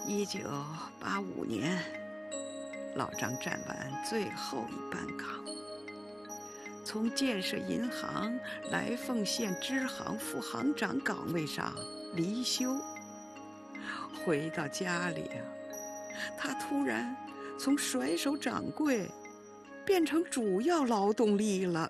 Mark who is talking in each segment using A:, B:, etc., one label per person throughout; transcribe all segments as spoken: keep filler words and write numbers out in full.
A: 一九八五年，老张站完最后一班岗，从建设银行来凤县支行副行长岗位上离休。回到家里啊，他突然从甩手掌柜变成主要劳动力了。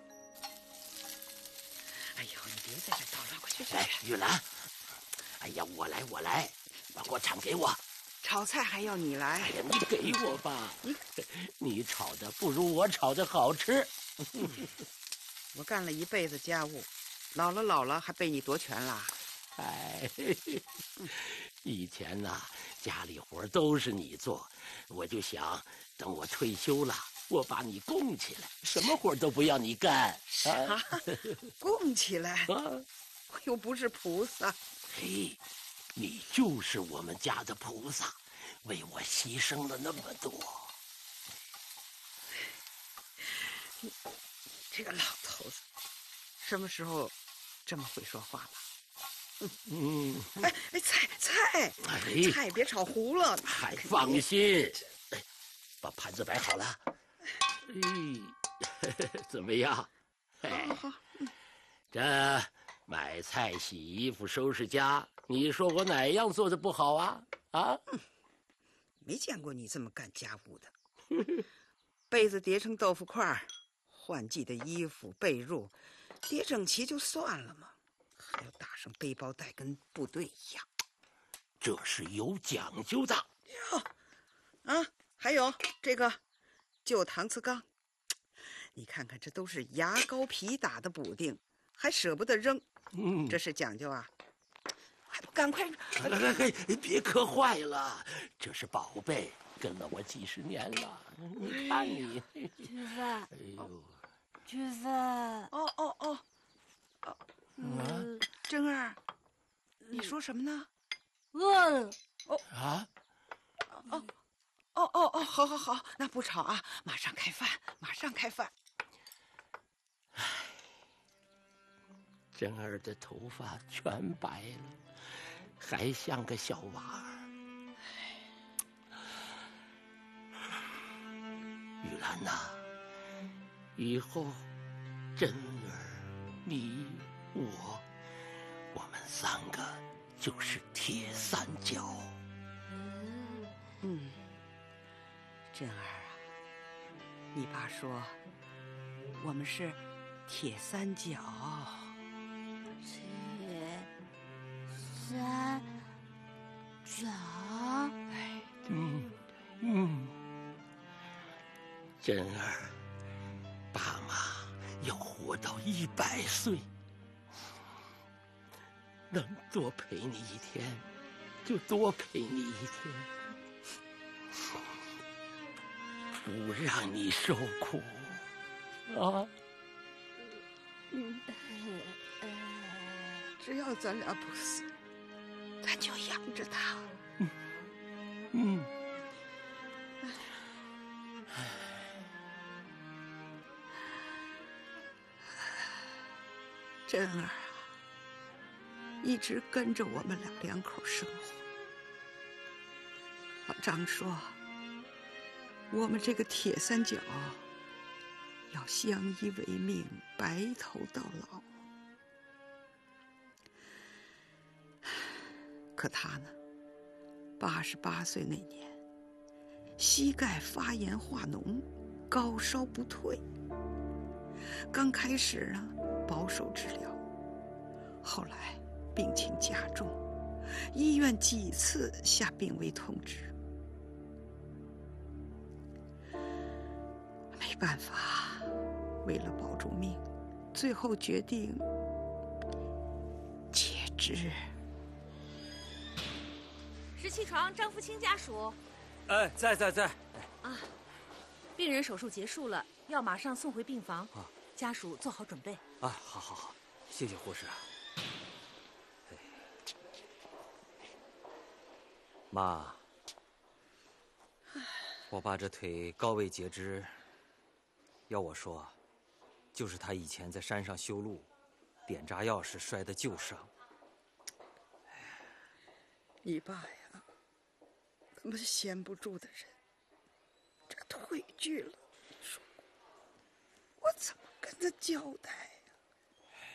A: 哎呦，你别在这叨叨，快去去！
B: 哎，玉兰，哎呀，我来，我来，把锅铲给我。
A: 炒菜还要你来？
B: 哎呀，你给我吧，
A: 你
B: 你炒的不如我炒的好吃。
A: 我干了一辈子家务，老了老了还被你夺权啦？
B: 哎，以前呐、啊，家里活都是你做，我就想等我退休了，我把你供起来，什么活都不要你干。
A: 啊，供起来？
B: 啊，
A: 我又不是菩萨。
B: 嘿，你就是我们家的菩萨，为我牺牲了那么多。
A: 你这个老头子，什么时候这么会说话了？
B: 嗯，
A: 哎哎，菜菜，
B: 哎，
A: 菜别炒糊了。
B: 还放心，哎，把盘子摆好了。哎，怎么样？哎，
A: 好好，嗯，
B: 这买菜、洗衣服、收拾家，你说我哪样做的不好啊？啊？
A: 嗯，没见过你这么干家务的。被子叠成豆腐块，换季的衣服、被褥叠整齐就算了嘛，还要打上背包带，跟部队一样。
B: 这是有讲究的。
A: 哟，啊，还有这个旧搪瓷缸，你看看，这都是牙膏皮打的补丁，还舍不得扔，
B: 嗯，
A: 这是讲究啊！还不赶快！
B: 哎哎哎，别磕坏了，这是宝贝，跟了我几十年了。你看你，
C: 菊芬，
B: 哎呦，
C: 菊芬，
A: 哦哦哦，哦，
C: 嗯，
A: 珍儿，你说什么呢？
C: 饿了。
A: 哦
B: 啊，
A: 哦哦哦哦，好好好，那不吵啊，马上开饭，马上开饭。
B: 珍儿的头发全白了，还像个小娃儿。玉兰呐、啊，以后珍儿、你、我，我们三个就是铁三角。
A: 嗯，珍儿啊，你爸说我们是铁三角。
C: 铁三角，
A: 哎，
B: 嗯嗯，珍儿，爸妈要活到一百岁，能多陪你一天，就多陪你一天，不让你受苦啊！
A: 嗯，只要咱俩不死，咱就养着他。
B: 嗯嗯。
A: 珍儿啊，一直跟着我们俩两口生活。老张说，我们这个铁三角要相依为命，白头到老。可他呢，八十八岁那年，膝盖发炎化脓，高烧不退。刚开始呢，保守治疗，后来病情加重，医院几次下病危通知。没办法，为了保住命，最后决定截肢。
D: 十七床张福清家属。
E: 哎，在在在。
D: 啊，病人手术结束了，要马上送回病房。
E: 啊，
D: 家属做好准备。
E: 啊，好好好，谢谢护士。哎，妈，我爸这腿高位截肢，要我说，就是他以前在山上修路，点炸药时摔的旧伤。
A: 你爸呀， 么闲不住的人，这个腿锯了，你说我怎么跟他交代？